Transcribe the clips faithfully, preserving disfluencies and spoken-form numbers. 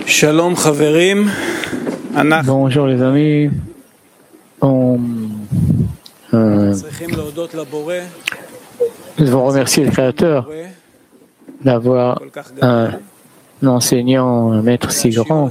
Shalom Chaverim. Bonjour les amis. On, euh, nous devons remercier le Créateur d'avoir un, un enseignant, un maître si grand.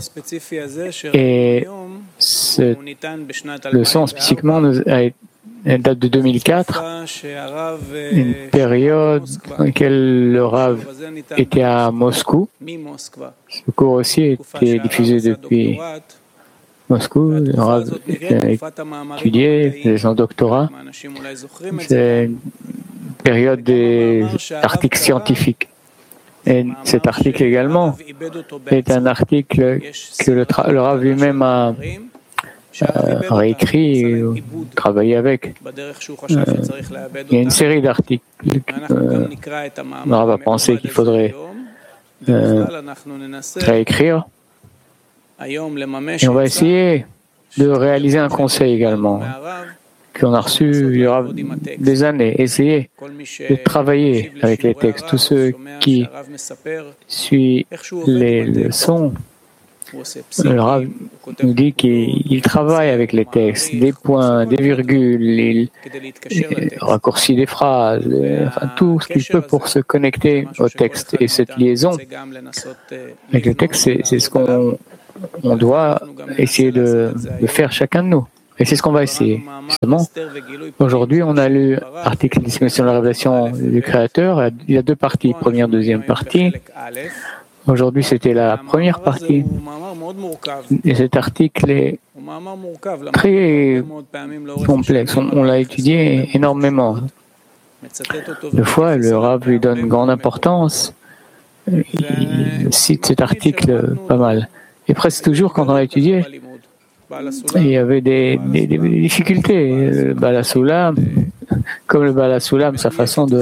Et cette leçon spécifiquement nous a, elle date de deux mille quatre, une période dans laquelle le Rav était à Moscou. Ce cours aussi a été diffusé depuis Moscou. Le Rav a étudié, faisait son doctorat. C'est une période des articles scientifiques. Et cet article également est un article que le, le Rav lui-même a Euh, réécrit ou travaillé avec. Euh, il y a une série d'articles euh, on va penser qu'il faudrait euh, réécrire. Et on va essayer de réaliser un conseil également qu'on a reçu il y aura des années. Essayer de travailler avec les textes. Tous ceux qui suivent les leçons, le Rav nous dit qu'il travaille avec les textes, des points, des virgules, il, il raccourcit des phrases, enfin, tout ce qu'il peut pour se connecter au texte. Et cette liaison avec le texte, c'est, c'est ce qu'on on doit essayer de, de faire chacun de nous. Et c'est ce qu'on va essayer. Justement, aujourd'hui, on a lu l'article d'Explication de la révélation du Créateur. Il y a deux parties, première, deuxième partie. Aujourd'hui, c'était la première partie. Et cet article est très complexe. On, on l'a étudié énormément. Deux fois, le Rav lui donne grande importance. Il cite cet article pas mal. Et presque toujours, quand on l'a étudié, il y avait des, des, des difficultés. Le Bala Sulam, comme le Bala Sulam, sa façon de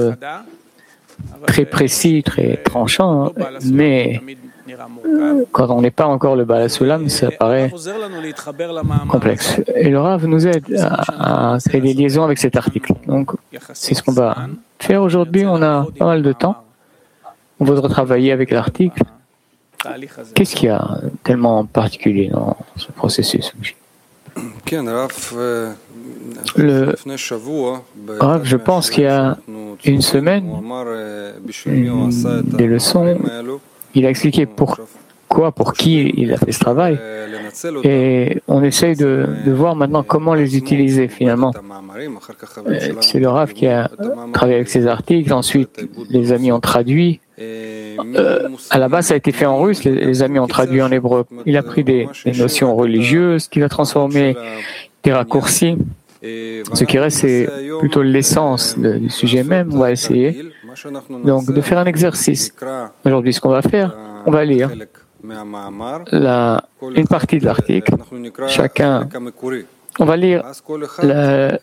très précis, très tranchant, mais quand on n'est pas encore le Bala Sulam, ça paraît complexe. Et le Rav nous aide à, à créer des liaisons avec cet article. Donc, c'est ce qu'on va faire aujourd'hui. On a pas mal de temps. On voudra travailler avec l'article. Qu'est-ce qu'il y a tellement particulier dans ce processus? Le Rav, je pense qu'il y a une semaine, une des leçons, il a expliqué pourquoi, pour qui il a fait ce travail. Et on essaye de, de voir maintenant comment les utiliser finalement. C'est le Rav qui a travaillé avec ces articles, ensuite les amis ont traduit. Euh, à la base, ça a été fait en russe, les, les amis ont traduit en hébreu. Il a pris des, des notions religieuses qu'il a transformées, des raccourcis. Ce qui reste, c'est plutôt l'essence de, du sujet même. On va essayer donc de faire un exercice. Aujourd'hui, ce qu'on va faire, on va lire la, une partie de l'article. Chacun, on va lire la,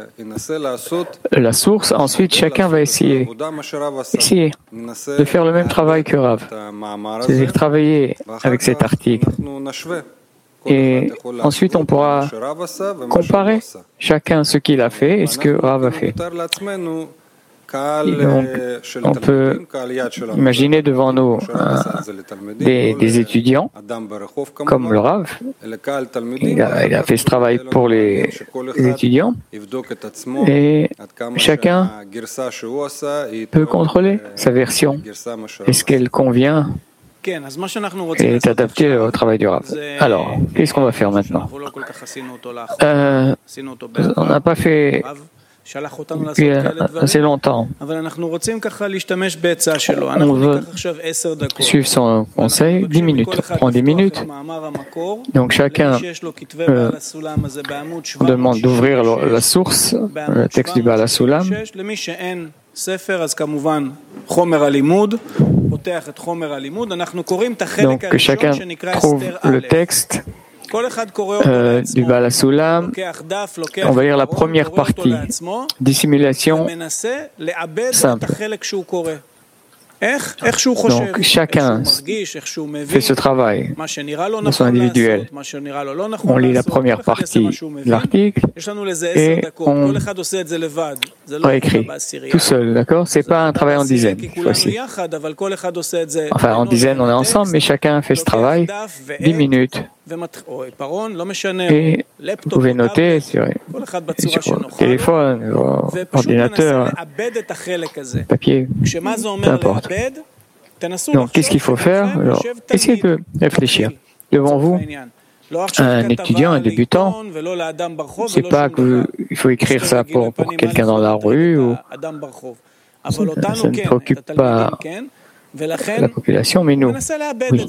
la source. Ensuite, chacun va essayer, essayer de faire le même travail que Rav. C'est-à-dire travailler avec cet article. Et ensuite, on pourra comparer chacun ce qu'il a fait et ce que Rav a fait. Et donc, on peut imaginer devant nous euh, des, des étudiants, comme le Rav. Il a, il a fait ce travail pour les, les étudiants. Et chacun peut contrôler sa version. Est-ce qu'elle convient et est adapté au travail du Rav. Alors, qu'est-ce qu'on va faire maintenant? euh, On n'a pas fait depuis assez longtemps. On veut suivre son conseil, dix minutes. On prend dix minutes. Donc chacun euh, demande d'ouvrir la source, le texte du Bala Sulam. Donc que chacun trouve le texte euh, du Bala Sulam. On va lire la première partie, dissimulation simple. Donc chacun fait ce travail de façon individuelle. On lit la première partie de l'article et on réécrit tout seul, d'accord? C'est pas un travail en dizaine, cette fois-ci. Enfin, en dizaine, on est ensemble, mais chacun fait ce travail, dix minutes. Et vous pouvez noter sur, sur votre téléphone, votre ordinateur, papier, peu importe. Donc, qu'est-ce qu'il faut faire? Alors, essayez de réfléchir. Devant vous, un étudiant, un débutant, c'est pas qu'il faut écrire ça pour, pour quelqu'un dans la rue, ou ça, ça ne préoccupe pas la population, mais nous. Oui.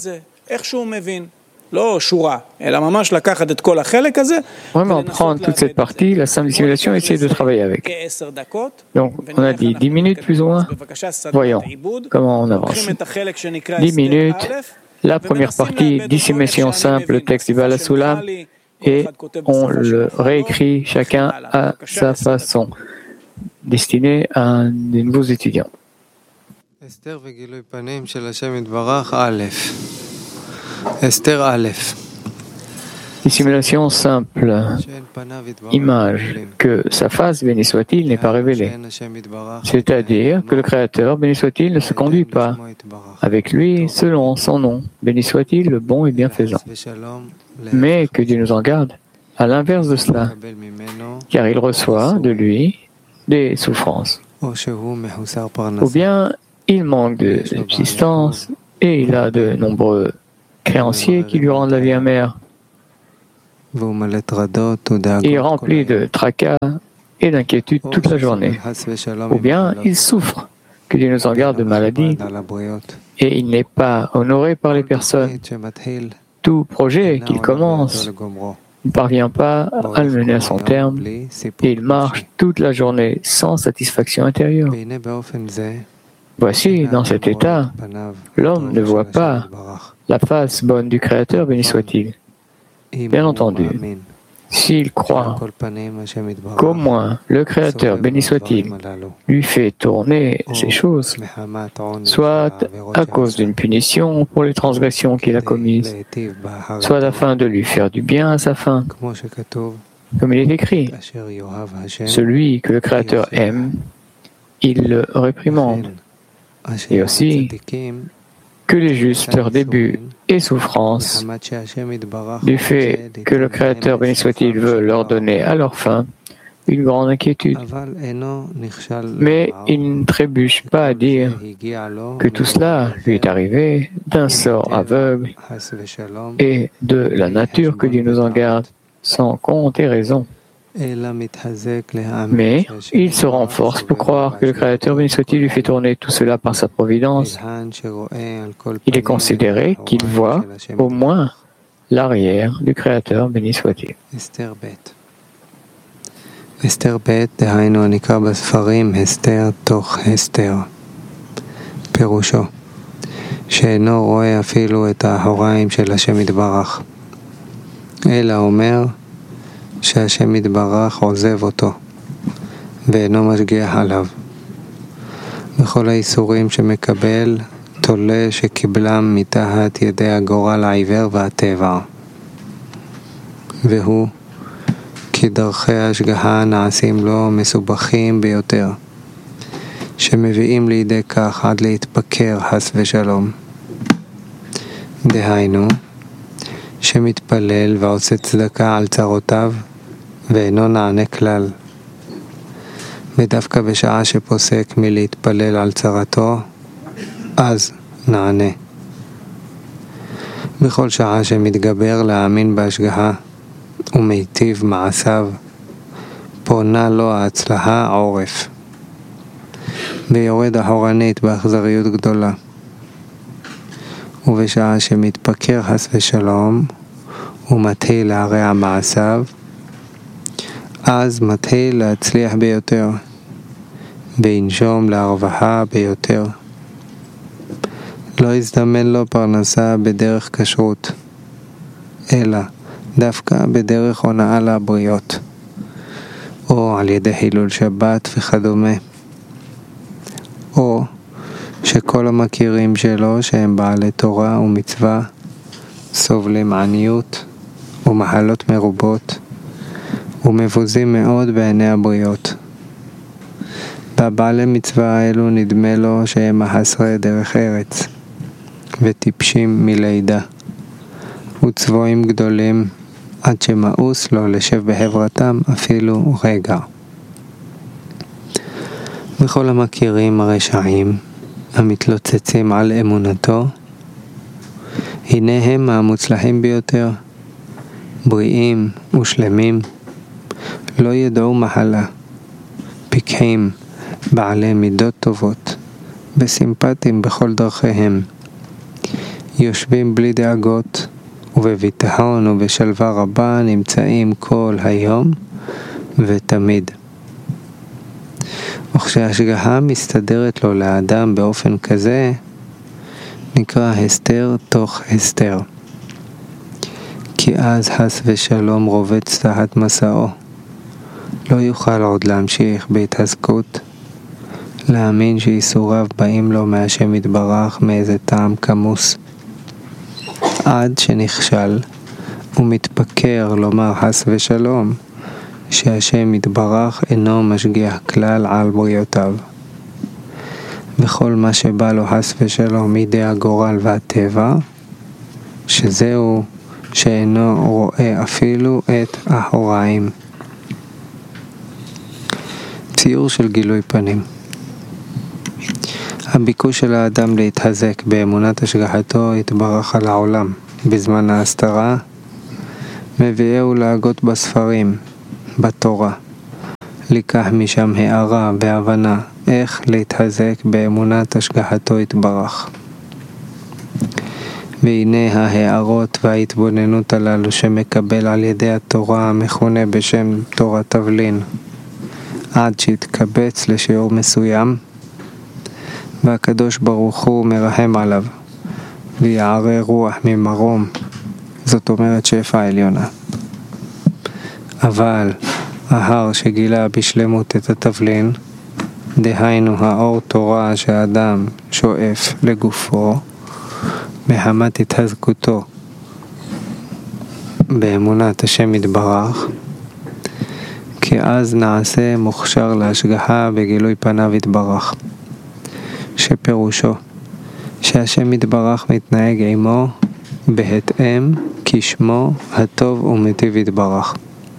Vraiment prendre toute cette partie, la simple dissimulation, et essayer de travailler avec. Donc, on a dit dix minutes plus ou moins. Voyons comment on avance. dix minutes, la première partie, dissimulation simple, le texte du Baal HaSulam, et on le réécrit chacun à sa façon, destiné à des nouveaux étudiants. Esther Aleph. Dissimulation simple. Image que sa face, béni soit-il, n'est pas révélée. C'est-à-dire que le Créateur, béni soit-il, ne se conduit pas avec lui selon son nom, béni soit-il, le bon et bienfaisant. Mais que Dieu nous en garde, à l'inverse de cela, car il reçoit de lui des souffrances. Ou bien il manque de subsistance et il a de nombreux créanciers qui lui rendent la vie amère. Il est rempli de tracas et d'inquiétudes toute la journée. Ou bien il souffre, que Dieu nous en garde de maladie, et il n'est pas honoré par les personnes. Tout projet qu'il commence ne parvient pas à le mener à son terme, et il marche toute la journée sans satisfaction intérieure. Voici, dans cet état, l'homme ne voit pas la face bonne du Créateur, béni soit-il. Bien entendu, s'il croit qu'au moins le Créateur, béni soit-il, lui fait tourner ces choses, soit à cause d'une punition pour les transgressions qu'il a commises, soit afin de lui faire du bien à sa fin, comme il est écrit, celui que le Créateur aime, il le réprimande. Et aussi que les justes, leur début et souffrance, du fait que le Créateur, béni soit-il, veut leur donner à leur fin une grande inquiétude. Mais il ne trébuche pas à dire que tout cela lui est arrivé d'un sort aveugle et de la nature que Dieu nous en garde, sans compte et raison. Mais il se renforce pour croire que le Créateur, béni soit-il, lui fait tourner tout cela par sa providence. Il est considéré qu'il voit au moins l'arrière du Créateur, béni soit-il. אסתר ב' דהיינו הנקרא בספרים הסתר תוך הסתר. פירושו שאינו רואה אפילו את האחוריים של השם יתברך, אלא אומר שהשם יתברך עוזב אותו ואינו משגיח עליו. בכל האיסורים שמקבל תולה שקיבלם מתחת ידי הגורל העיוור והטבע, והוא כי דרכי ההשגחה נעשים לו מסובכים ביותר, שמביאים לידי כך עד להתפקר חס ושלום. דהיינו, שמתפלל ועושה צדקה על צרותיו, ואינו נענה כלל. ודווקא בשעה שפוסק מלהתפלל על צרתו, אז נענה. בכל שעה שמתגבר להאמין בהשגחה, ומיטיב מעשיו, פונה לו ההצלחה עורף, ויורד אחורנית באכזריות גדולה. ובשעה שמתפקר חס ושלום, ומתחיל להרע מעשיו, אז מתחיל להצליח ביותר, וינשום להרווחה ביותר. לא יזדמן לו פרנסה בדרך כשרות, אלא דווקא בדרך הונאה לבריות, או על ידי חילול שבת וכדומה, או שכל המכירים שלו שהם בעלי תורה ומצווה סובלים עניות ומחלות מרובות ומבוזים מאוד בעיני הבריות. והבעלי מצווה האלו נדמה לו שהם החסרי דרך ארץ וטיפשים מלידה וצבועים גדולים עד שמאוס לו לשב בחברתם אפילו רגע. וכל המכירים הרשעים המתלוצצים על אמונתו, הנה הם המוצלחים ביותר, בריאים ושלמים, לא ידעו מחלה, פיקחים, בעלי מידות טובות, וסימפטיים בכל דרכיהם, יושבים בלי דאגות, ובביטחון ובשלווה רבה נמצאים כל היום ותמיד. וכשהשגחה מסתדרת לו לאדם באופן כזה, נקרא הסתר תוך הסתר. כי אז חס ושלום רובץ תחת מסעו. לא יוכל עוד להמשיך בהתעסקות, להאמין שאיסוריו באים לו מהשם יתברך מאיזה טעם כמוס. עד שנכשל ומתפקר לומר חס ושלום, שהשם יתברך אינו משגיח כלל על בריאותיו. וכל מה שבא לו חס ושלום מידי הגורל והטבע, שזהו שאינו רואה אפילו את האחוריים. ציור של גילוי פנים. הביקוש של האדם להתחזק באמונת השגחתו יתברך על העולם בזמן ההסתרה, מביאהו להגות בספרים, בתורה, לקח משם הערה והבנה איך להתחזק באמונת השגחתו יתברך. והנה ההערות וההתבוננות הללו שמקבל על ידי התורה המכונה בשם תורת תבלין, עד שהתקבץ לשיעור מסוים, והקדוש ברוך הוא מרחם עליו ויערה רוח ממרום, זאת אומרת שפע עליונה. אבל ההר שגילה בשלמות את התבלין, דהיינו האור תורה שהאדם שואף לגופו מחמת התחזקותו באמונת השם יתברך, כי אז נעשה מוכשר להשגחה בגילוי פניו יתברך, שפירושו שהשם יתברך מתנהג עמו בהתאם כשמו הטוב ומטיב יתברך.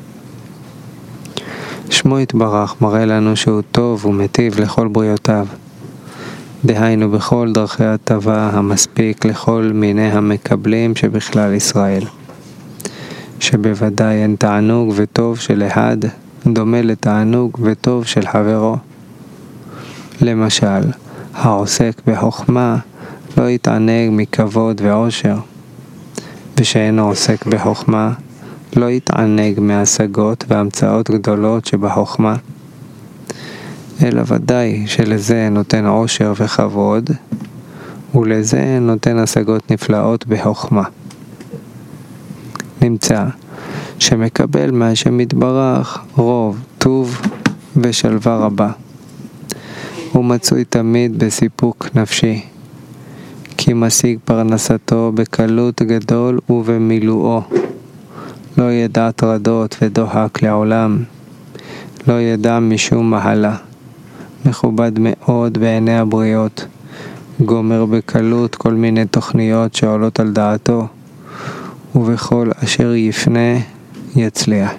שמו יתברך מראה לנו שהוא טוב ומטיב לכל בריאותיו, דהיינו בכל דרכי הטבה המספיק לכל מיני המקבלים שבכלל ישראל, שבוודאי אין תענוג וטוב של אחד דומה לתענוג וטוב של חברו. למשל, העוסק בחוכמה לא יתענג מכבוד ועושר, ושאינו עוסק בחוכמה לא יתענג מהשגות והמצאות גדולות שבחוכמה, אלא ודאי שלזה נותן עושר וכבוד, ולזה נותן השגות נפלאות בחוכמה. נמצא שמקבל מהשם יתברך רוב, טוב ושלווה רבה. הוא מצוי תמיד בסיפוק נפשי, כי משיג פרנסתו בקלות גדול ובמילואו. לא ידע טרדות ודוחק לעולם, לא ידע משום מחלה, מכובד מאוד בעיני הבריות, גומר בקלות כל מיני תוכניות שעולות על דעתו, ובכל אשר יפנה יצליח.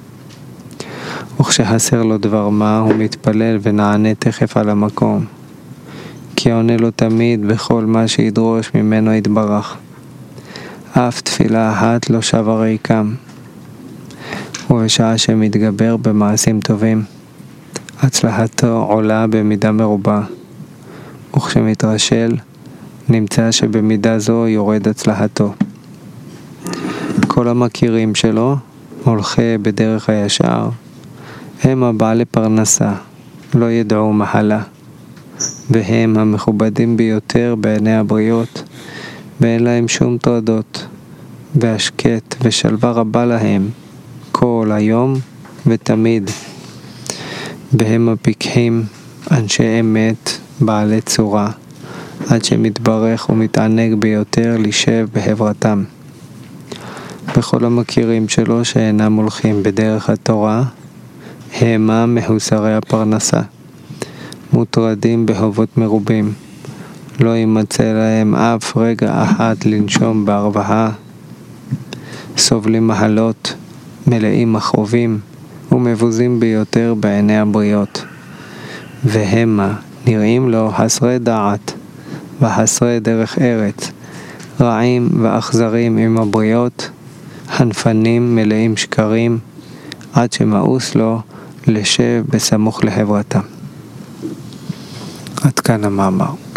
וכשחסר לו דבר מה הוא מתפלל ונענה תכף על המקום, כי עונה לו תמיד בכל מה שידרוש ממנו יתברך. אף תפילה אחת לא שווה ריקם. ובשעה שמתגבר במעשים טובים, הצלחתו עולה במידה מרובה, וכשמתרשל נמצא שבמידה זו יורד הצלחתו. כל המכירים שלו, הולכי בדרך הישר, הם הבעלי פרנסה, לא ידעו מחלה, והם המכובדים ביותר בעיני הבריות, ואין להם שום טרדות, והשקט ושלווה רבה להם כל היום ותמיד. והם הפיקחים, אנשי אמת, בעלי צורה, עד שמתברך ומתענג ביותר לשב בהברתם. בכל המכירים שלו שאינם הולכים בדרך התורה, המה מהוסרי הפרנסה, מוטרדים בהובות מרובים, לא יימצא להם אף רגע אחת לנשום בערווה, סובלים מהלות, מלאים מכאובים ומבוזים ביותר בעיני הבריות, והמה נראים לו הסרי דעת והסרי דרך ארץ, רעים ואכזרים עם הבריות, הנפנים מלאים שקרים, עד שמאוס לו לשב בסמוך להברתם. עד כאן המאמר.